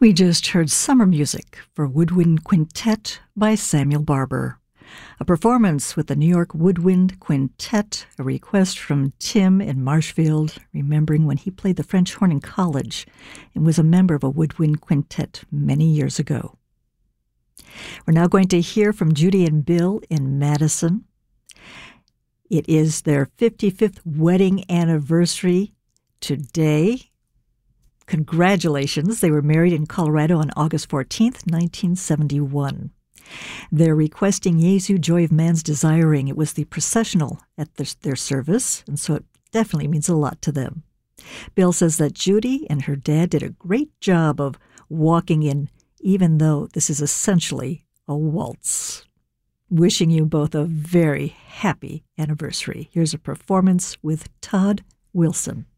We just heard Summer Music for Woodwind Quintet by Samuel Barber. A performance with the New York Woodwind Quintet, a request from Tim in Marshfield, remembering when he played the French horn in college and was a member of a woodwind quintet many years ago. We're now going to hear from Judy and Bill in Madison. It is their 55th wedding anniversary today. Congratulations. They were married in Colorado on August 14th, 1971. They're requesting Jesu, Joy of Man's Desiring. It was the processional at their service, and so it definitely means a lot to them. Bill says that Judy and her dad did a great job of walking in, even though this is essentially a waltz. Wishing you both a very happy anniversary. Here's a performance with Todd Wilson.